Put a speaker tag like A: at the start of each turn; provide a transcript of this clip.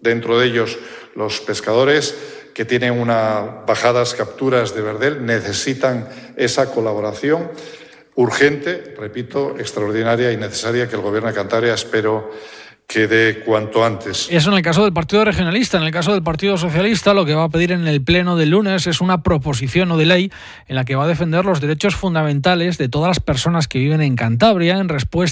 A: dentro de ellos los pescadores que tienen bajadas capturas de verdel, necesitan esa colaboración urgente, repito, extraordinaria y necesaria que el Gobierno de Cantabria espero que dé cuanto antes.
B: Eso en el caso del Partido Regionalista. En el caso del Partido Socialista, lo que va a pedir en el pleno del lunes es una proposición no de ley en la que va a defender los derechos fundamentales de todas las personas que viven en Cantabria en respuesta